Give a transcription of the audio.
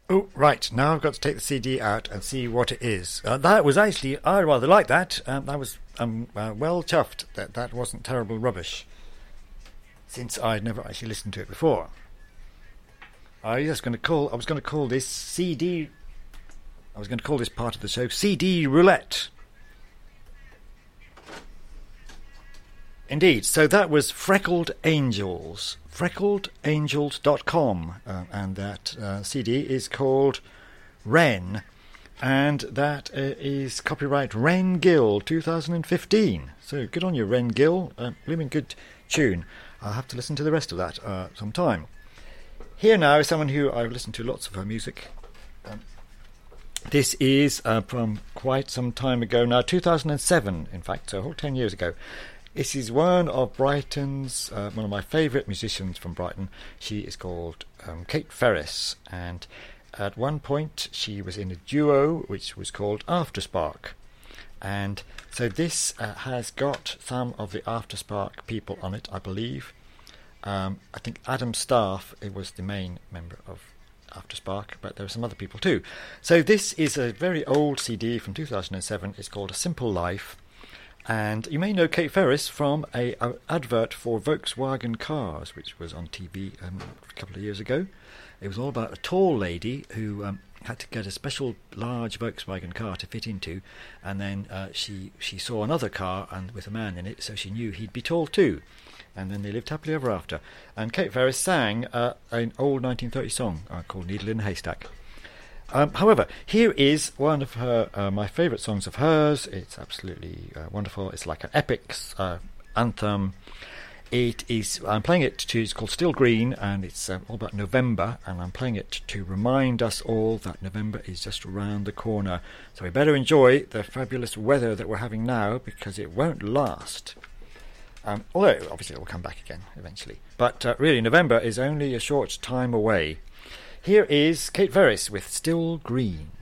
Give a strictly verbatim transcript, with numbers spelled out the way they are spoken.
Oh, right. Now I've got to take the C D out and see what it is. Uh, that was actually, I rather like that. Um, that was um, uh, well chuffed. That that wasn't terrible rubbish, since I'd never actually listened to it before. I was going to call. I was going to call this C D. I was going to call this part of the show C D Roulette. Indeed. So that was Freckled Angels. freckled angels dot com, uh, and that uh, C D is called Wren, and that uh, is copyright Wren Gill two thousand fifteen. So good on you, Wren Gill. Uh, really good tune. I'll have to listen to the rest of that uh, sometime. Here now is someone who I've listened to lots of her music. Um, this is uh, from quite some time ago now, two thousand seven, in fact, so a whole ten years ago. This is one of Brighton's, uh, one of my favourite musicians from Brighton. She is called um, Kate Ferris, and at one point she was in a duo which was called Afterspark. And so this uh, has got some of the Afterspark people on it, I believe. Um, I think Adam Staff it was the main member of Afterspark, but there are some other people too. So this is a very old C D from two thousand seven. It's called A Simple Life. And you may know Kate Ferris from a, a advert for Volkswagen cars, which was on T V um, a couple of years ago. It was all about a tall lady who um, had to get a special large Volkswagen car to fit into, and then uh, she she saw another car and with a man in it, so she knew he'd be tall too. And then they lived happily ever after. And Kate Ferris sang uh, an old nineteen thirties song uh, called Needle in a Haystack. Um, however, here is one of her uh, my favourite songs of hers. It's absolutely uh, wonderful. It's like an epic uh, anthem. It is. I'm playing it to. It's called Still Green, and it's uh, all about November. And I'm playing it to remind us all that November is just around the corner. So we better enjoy the fabulous weather that we're having now, because it won't last. Um, although obviously it will come back again eventually. But uh, really, November is only a short time away. Here is Kate Ferris with Still Green.